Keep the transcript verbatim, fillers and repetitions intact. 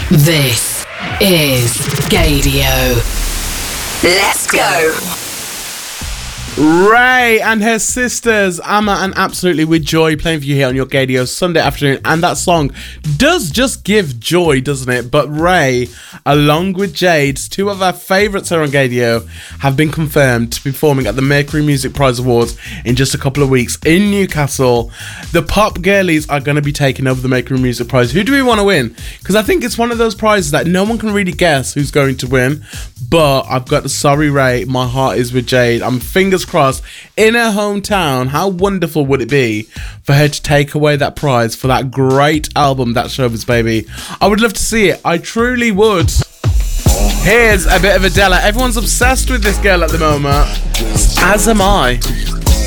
This is Gaydio. Let's go. Ray and her sisters, Amma and Absolutely with Joy, playing for you here on your Gaydio Sunday afternoon. And that song does just give joy, doesn't it? But Ray, along with Jade, two of our favourites here on Gaydio, have been confirmed to be performing at the Mercury Music Prize Awards in just a couple of weeks in Newcastle. The pop girlies are going to be taking over the Mercury Music Prize. Who do we want to win? Because I think it's one of those prizes that no one can really guess who's going to win. But I've got the sorry Ray, my heart is with Jade. I'm fingers crossed in her hometown. How wonderful would it be for her to take away that prize for that great album, That Showbiz Baby? I would love to see it. I truly would. Here's a bit of Adele. Everyone's obsessed with this girl at the moment, as am I.